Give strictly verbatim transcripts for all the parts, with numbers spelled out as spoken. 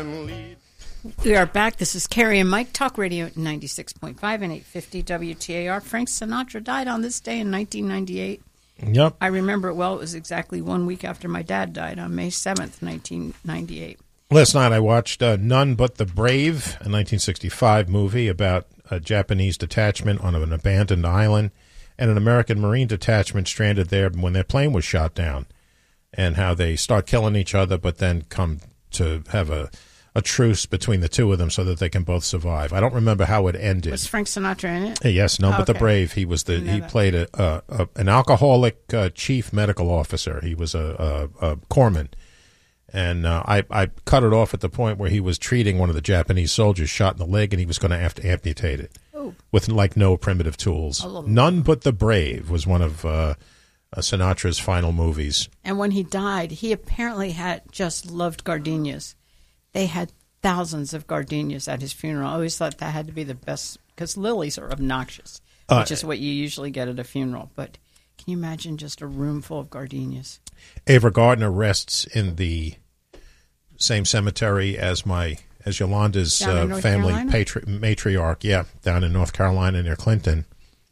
and lead. We are back. This is Carrie and Mike, Talk Radio ninety-six point five and eight fifty W T A R. Frank Sinatra died on this day in nineteen ninety-eight. Yep. I remember it well. It was exactly one week after my dad died on May seventh, nineteen ninety-eight. Last night I watched uh, None But the Brave, a nineteen sixty-five movie about a Japanese detachment on an abandoned island and an American Marine detachment stranded there when their plane was shot down, and how they start killing each other but then come to have a, a truce between the two of them so that they can both survive. I don't remember how it ended. Was Frank Sinatra in it? Uh, Yes, None Oh, But the okay. Brave. He was the he that. played a, a, a an alcoholic uh, chief medical officer. He was a, a, a corpsman. And uh, I, I cut it off at the point where he was treating one of the Japanese soldiers shot in the leg, and he was going to have to amputate it Oh. with, like, no primitive tools. I love it. None But the Brave was one of uh, uh, Sinatra's final movies. And when he died, he apparently had just loved gardenias. They had thousands of gardenias at his funeral. I always thought that had to be the best, because lilies are obnoxious, Uh, which is what you usually get at a funeral. But can you imagine just a room full of gardenias? Ava Gardner rests in the same cemetery as my as Yolanda's Down in uh, North family Carolina? patri- matriarch. Yeah, down in North Carolina near Clinton.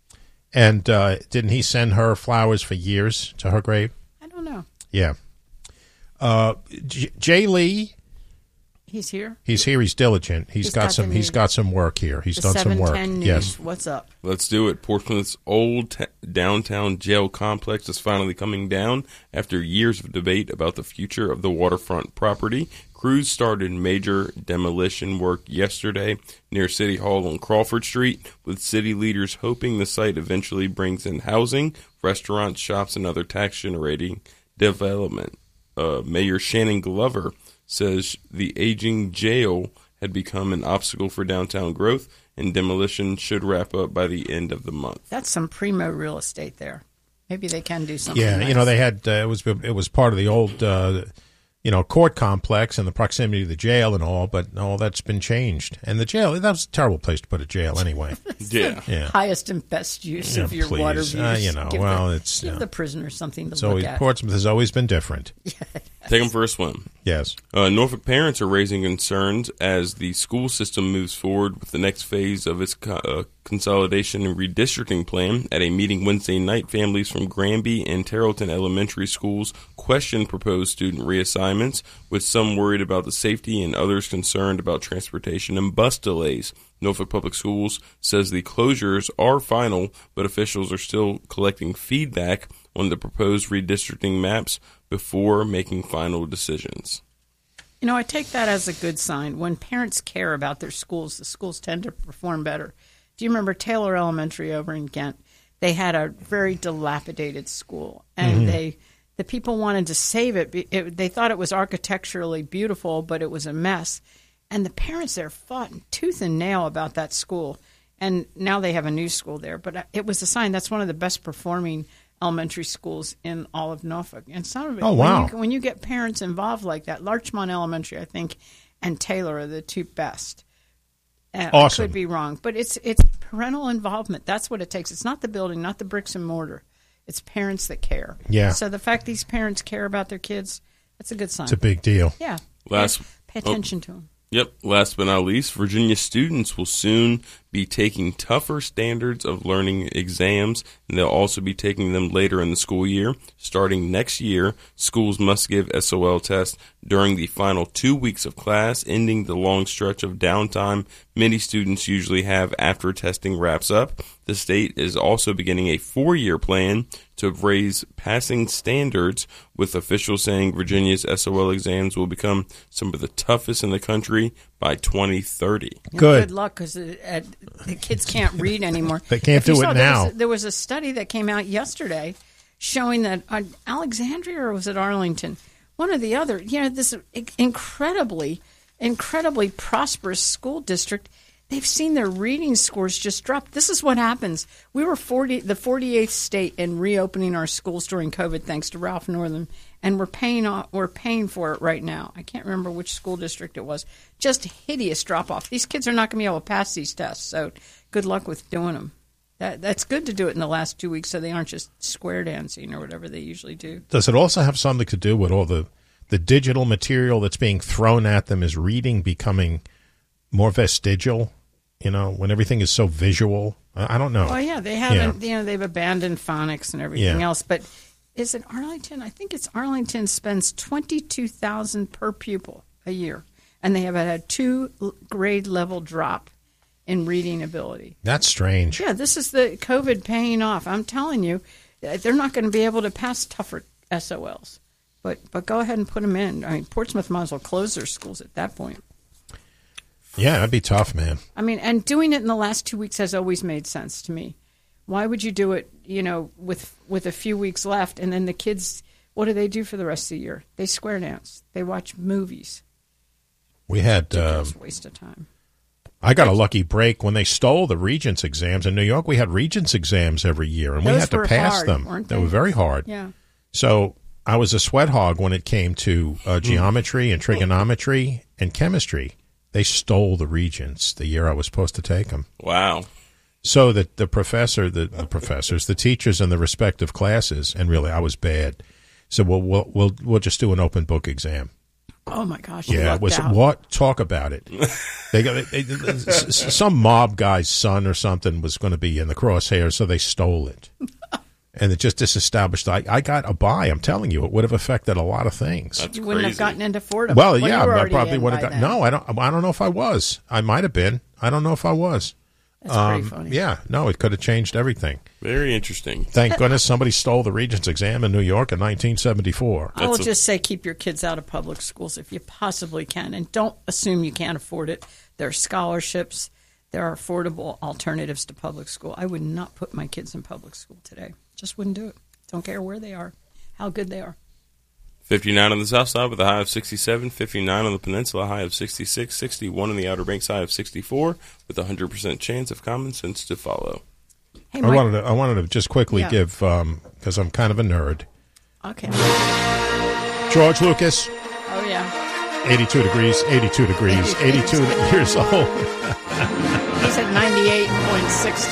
And uh, didn't he send her flowers for years to her grave? I don't know. Yeah. Uh, J- Jay Lee, He's here. he's here. He's diligent. He's He's got, got some. the He's news. got some work here. He's The done some work. seven ten News. Yes. What's up? Let's do it. Portland's old t- downtown jail complex is finally coming down after years of debate about the future of the waterfront property. Crews started major demolition work yesterday near City Hall on Crawford Street, with city leaders hoping the site eventually brings in housing, restaurants, shops, and other tax-generating development. Uh, Mayor Shannon Glover says the aging jail had become an obstacle for downtown growth, and demolition should wrap up by the end of the month. That's some primo real estate there. Maybe they can do something. Yeah, nice. you know, they had uh, it was it was part of the old uh, you know court complex and the proximity to the jail and all, but all that's been changed. And the jail, that was a terrible place to put a jail anyway. Yeah. Yeah. highest and best use Yeah, of your please. water views. Uh, you know, give well, the, it's, give uh, the prisoners something to It's look always at. Portsmouth has always been different. Take them for a swim. Yes. Uh, Norfolk parents are raising concerns as the school system moves forward with the next phase of its co- uh, consolidation and redistricting plan. At a meeting Wednesday night, families from Granby and Tarleton elementary schools questioned proposed student reassignments, with some worried about the safety and others concerned about transportation and bus delays. Norfolk Public Schools says the closures are final, but officials are still collecting feedback on the proposed redistricting maps before making final decisions. You know, I take that as a good sign. When parents care about their schools, the schools tend to perform better. Do you remember Taylor Elementary over in Ghent? They had a very dilapidated school, and Mm-hmm. they the people wanted to save it. it. They thought it was architecturally beautiful, but it was a mess. And the parents there fought tooth and nail about that school. And now they have a new school there. But it was a sign. That's one of the best performing elementary schools in all of Norfolk. And some of it, Oh, wow. when you, when you get parents involved like that, Larchmont Elementary, I think, and Taylor are the two best. Uh, Awesome. I could be wrong, but it's it's parental involvement. That's what it takes. It's not the building, not the bricks and mortar. It's parents that care. Yeah. So the fact these parents care about their kids, that's a good sign. It's a big deal. yeah. Last- pay, pay attention to them. Yep. Last but not least, Virginia students will soon be taking tougher standards of learning exams, and they'll also be taking them later in the school year. Starting next year, schools must give S O L tests during the final two weeks of class, ending the long stretch of downtime many students usually have after testing wraps up. The state is also beginning a four-year plan to raise passing standards, with officials saying Virginia's S O L exams will become some of the toughest in the country by twenty thirty. And Good. Good luck, because uh, uh, the kids can't read anymore. They can't If you do it saw, there now. was a- There was a study that came out yesterday showing that uh, Alexandria, or was it Arlington, one or the other, you know, this incredibly, incredibly prosperous school district, they've seen their reading scores just drop. This is what happens. We were forty, the forty-eighth state in reopening our schools during COVID, thanks to Ralph Northam, and we're paying off, we're paying for it right now. I can't remember which school district it was. Just hideous drop off. These kids are not going to be able to pass these tests. So good luck with doing them. That that's good to do it in the last two weeks, so they aren't just square dancing or whatever they usually do. Does it also have something to do with all the, the digital material that's being thrown at them, is reading becoming more vestigial? You know, when everything is so visual, I, I don't know. Well, yeah, they haven't. Yeah. You know, they've abandoned phonics and everything Yeah. else. But is it Arlington? I think it's Arlington spends twenty-two thousand per pupil a year, and they have had a two grade level drop in reading ability. That's strange. Yeah, this is the COVID paying off. I'm telling you, they're not going to be able to pass tougher S O Ls. But but go ahead and put them in. I mean, Portsmouth might as well close their schools at that point. Yeah, that'd be tough, man. I mean, and doing it in the last two weeks has always made sense to me. Why would you do it, you know, with with a few weeks left, and then the kids, what do they do for the rest of the year? They square dance. They watch movies. We had Um, um, waste of time. I got a lucky break when they stole the Regents exams in New York. We had Regents exams every year, and we Those had to were pass hard, them. weren't They they? were very hard. Yeah. So I was a sweat hog when it came to uh, geometry and trigonometry and chemistry. They stole the Regents the year I was supposed to take them. Wow. So that the professor, the, the professors, the teachers in the respective classes, and really I was bad. So we'll we'll we'll, we'll just do an open book exam. Oh my gosh! you Yeah, it lucked was out. what? Talk about it. They got they, they, s- s- some mob guy's son or something was going to be in the crosshairs, so they stole it, and it just disestablished. I, I got a buy. I'm telling you, it would have affected a lot of things. That's You wouldn't crazy. have gotten into Fordham. Well, you yeah, were I already probably in would have by got. then. No, I don't. I don't know if I was. I might have been. I don't know if I was. That's pretty Um, funny. yeah, no, it could have changed everything. Very interesting. Thank goodness somebody stole the Regents exam in New York in nineteen seventy-four. I will That's a- just say keep your kids out of public schools if you possibly can, and don't assume you can't afford it. There are scholarships. There are affordable alternatives to public school. I would not put my kids in public school today. Just wouldn't do it. Don't care where they are, how good they are. fifty-nine on the south side with a high of sixty-seven, fifty-nine on the peninsula, high of sixty-six, sixty-one on the Outer Banks, high of sixty-four, with a one hundred percent chance of common sense to follow. Hey, I Mike. wanted to. I wanted to just quickly Yeah. give because I'm kind of a nerd. Okay. George Lucas. Oh, yeah. eighty-two degrees, eighty-two degrees, eighty-two years old. He's at ninety-eight point six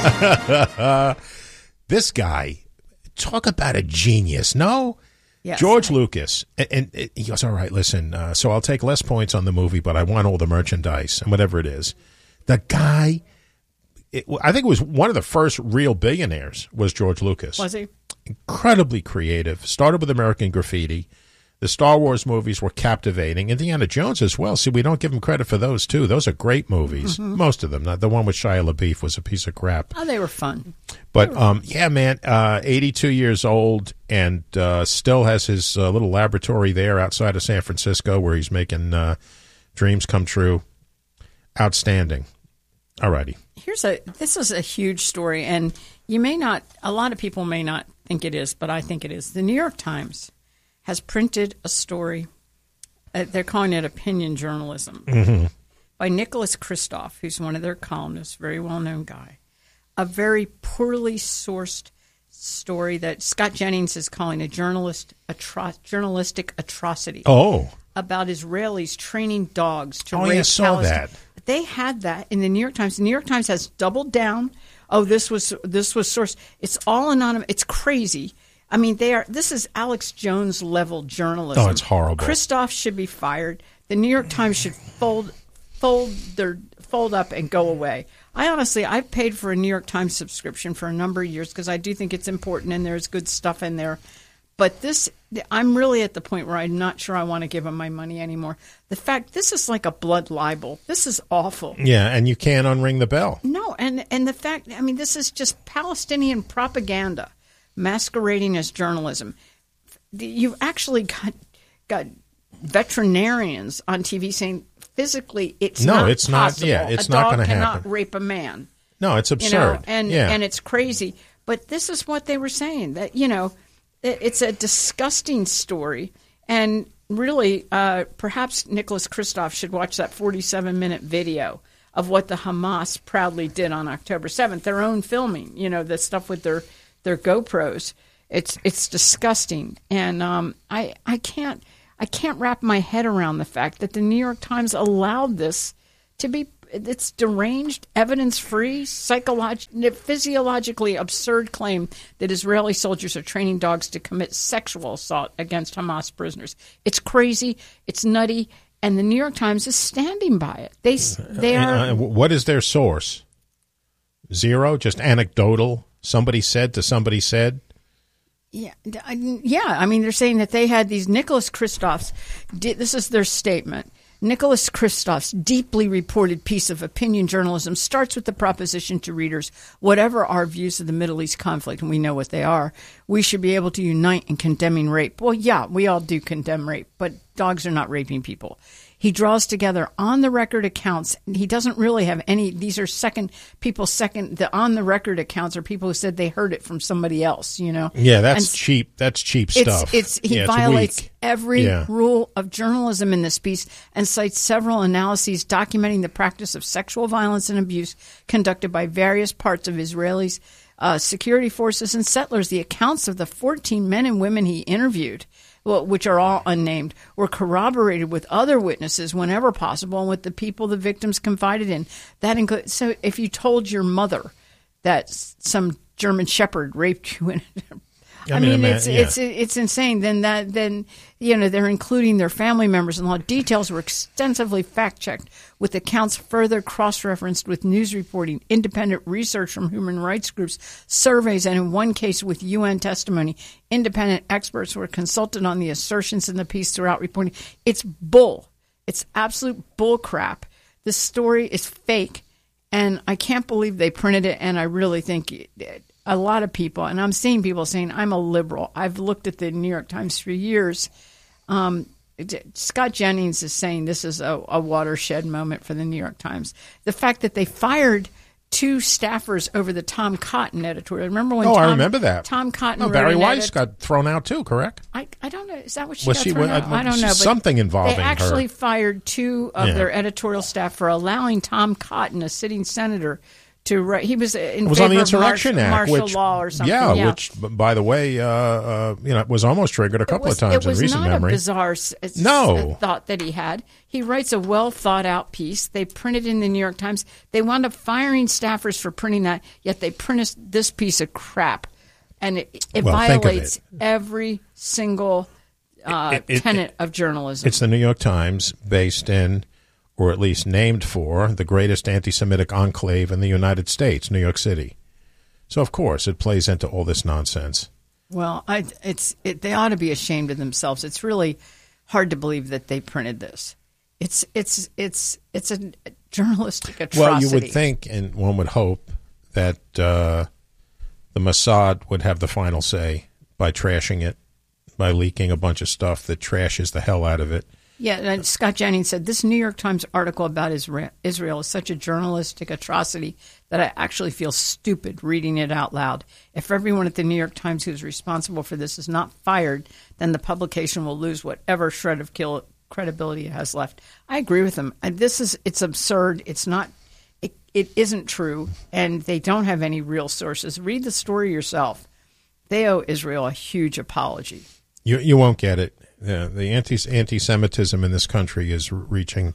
degrees. This guy, talk about a genius. No? Yes. George Lucas. And, and he goes, all right, listen, uh, so I'll take less points on the movie, but I want all the merchandise and whatever it is. The guy, it, I think it was one of the first real billionaires was George Lucas. Was he? Incredibly creative. Started with American Graffiti. The Star Wars movies were captivating. Indiana Jones as well. See, we don't give him credit for those, too. Those are great movies. Mm-hmm. Most of them. Not the one with Shia LaBeouf was a piece of crap. Oh, they were fun. But, um, yeah, man, uh, eighty-two years old and uh, still has his uh, little laboratory there outside of San Francisco where he's making uh, dreams come true. Outstanding. All righty. Here's a this is a huge story, and you may not a lot of people may not think it is, but I think it is. The New York Times has printed a story, uh, they're calling it opinion journalism, Mm-hmm. by Nicholas Kristof, who's one of their columnists, very well-known guy. A very poorly sourced story that Scott Jennings is calling a journalist atro- journalistic atrocity. Oh. About Israelis training dogs to Oh, rape yeah, I saw Palestine. that. They had that in the New York Times. The New York Times has doubled down. Oh, this was this was sourced. It's all anonymous. It's crazy. I mean, they are. This is Alex Jones level journalism. Oh, it's horrible. Kristof should be fired. The New York Times should fold fold their fold up and go away. I honestly, I've paid for a New York Times subscription for a number of years because I do think it's important and there's good stuff in there. But this, I'm really at the point where I'm not sure I want to give them my money anymore. The fact, this is like a blood libel. This is awful. Yeah, and you can't unring the bell. No, and, and the fact, I mean, this is just Palestinian propaganda masquerading as journalism. You've actually got got veterinarians on T V saying physically it's No, not it's not- possible. yeah, it's a not dog gonna cannot happen. rape a man. No, it's You absurd. know, and yeah. and it's crazy. But this is what they were saying, that, you know, it, it's a disgusting story. And really, uh, perhaps Nicholas Kristof should watch that forty-seven minute video of what the Hamas proudly did on October seventh, their own filming, you know, the stuff with their, their GoPros. It's it's disgusting. And um, I I can't I can't wrap my head around the fact that the New York Times allowed this to be it's deranged, evidence-free, psychologically, physiologically absurd claim that Israeli soldiers are training dogs to commit sexual assault against Hamas prisoners. It's crazy. It's nutty. And the New York Times is standing by it. They they are. Uh, what is their source? Zero? Just anecdotal? Somebody said to somebody said? Yeah, yeah. I mean, they're saying that they had these Nicholas Kristof's. This is their statement. Nicholas Kristof's deeply reported piece of opinion journalism starts with the proposition to readers, whatever our views of the Middle East conflict, and we know what they are, we should be able to unite in condemning rape. Well, yeah, we all do condemn rape, but dogs are not raping people. He draws together on-the-record accounts. He doesn't really have any. These are second people. Second, the on-the-record accounts are people who said they heard it from somebody else. You know. Yeah, that's and cheap. That's cheap it's, stuff. It's he yeah, violates it's every yeah. rule of journalism in this piece and cites several analyses documenting the practice of sexual violence and abuse conducted by various parts of Israelis, uh, security forces, and settlers. The accounts of the fourteen men and women he interviewed, well, which are all unnamed, were corroborated with other witnesses whenever possible and with the people the victims confided in. That includes, so if you told your mother that some German Shepherd raped you, in, I, I mean, mean it's yeah. it's it's insane. Then that then you know they're including their family members and all. Details were extensively fact checked with accounts further cross referenced with news reporting, independent research from human rights groups, surveys, and in one case with U N testimony. Independent experts were consulted on the assertions in the piece throughout reporting. It's bull. It's absolute bull crap. This story is fake, and I can't believe they printed it. And I really think it, a lot of people, and I'm seeing people saying, I'm a liberal. I've looked at the New York Times for years. Um, Scott Jennings is saying this is a, a watershed moment for the New York Times. The fact that they fired two staffers over the Tom Cotton editorial. Remember when Oh, Tom, I remember that. Tom Cotton no, wrote Barry an Weiss edit- got thrown out too, correct? I, I don't know. Is that what she Was got she, thrown well, out? I don't know. But something involving they actually her. fired two of Yeah. their editorial staff for allowing Tom Cotton, a sitting senator, to write. He was in It was favor on the of Insurrection martial, Act, martial which, law or something. yeah, Yeah, which, b- by the way, uh, uh, you know, was almost triggered a couple was, of times it was in recent not memory. a bizarre s- s- No. thought that he had. He writes a well thought out piece. They printed in the New York Times. They wound up firing staffers for printing that, yet they printed this piece of crap, and it, it Well, think of violates it. every single uh, It- it- tenet it- of journalism. It's the New York Times, based in, or at least named for, the greatest anti-Semitic enclave in the United States, New York City. So, of course, it plays into all this nonsense. Well, I, it's it, they ought to be ashamed of themselves. It's really hard to believe that they printed this. It's it's it's it's a journalistic atrocity. Well, you would think, and one would hope, that uh, the Mossad would have the final say by trashing it, by leaking a bunch of stuff that trashes the hell out of it. Yeah, and Scott Jennings said, this New York Times article about Israel, Israel is such a journalistic atrocity that I actually feel stupid reading it out loud. If everyone at the New York Times who is responsible for this is not fired, then the publication will lose whatever shred of kill, credibility it has left. I agree with him. And this is, it's absurd. It's not, it, it isn't true, and they don't have any real sources. Read the story yourself. They owe Israel a huge apology. You you won't get it. Yeah, the anti anti-Semitism in this country is reaching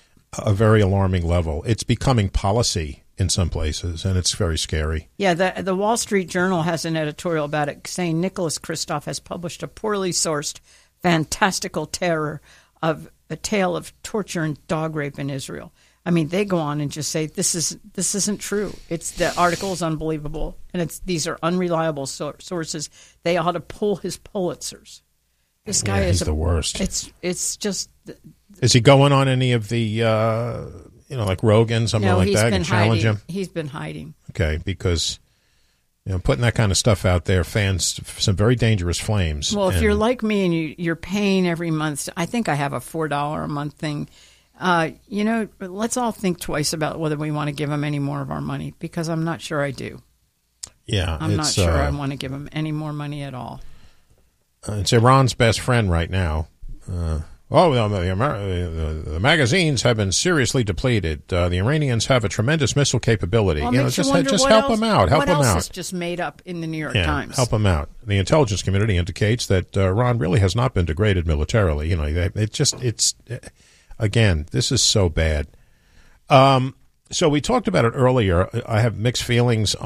a very alarming level. It's becoming policy in some places, and it's very scary. Yeah, the the Wall Street Journal has an editorial about it saying Nicholas Kristof has published a poorly sourced, fantastical terror of a tale of torture and dog rape in Israel. I mean, they go on and just say this is this isn't true. It's the article is unbelievable, and it's these are unreliable so- sources. They ought to pull his Pulitzers. This guy yeah, is he's a, the worst. It's it's just. Is he going on any of the, uh, you know, like Rogan, something no, like he's that, been and challenge hiding. him? He's been hiding. Okay, because you know, putting that kind of stuff out there fans some very dangerous flames. Well, if and, you're like me and you, you're paying every month, I think I have a four dollar a month thing. Uh, you know, let's all think twice about whether we want to give him any more of our money, because I'm not sure I do. yeah, I'm not it's, sure uh, I want to give him any more money at all. Uh, it's Iran's best friend right now. Uh, oh, the, the, the, the magazines have been seriously depleted. Uh, the Iranians have a tremendous missile capability. Well, you know, makes you just wonder just what help else, them out. Help what them else out. is just made up in the New York Yeah, Times? help them out. The intelligence community indicates that uh, Iran really has not been degraded militarily. You know, it just it's again, this is so bad. Um, So we talked about it earlier. I have mixed feelings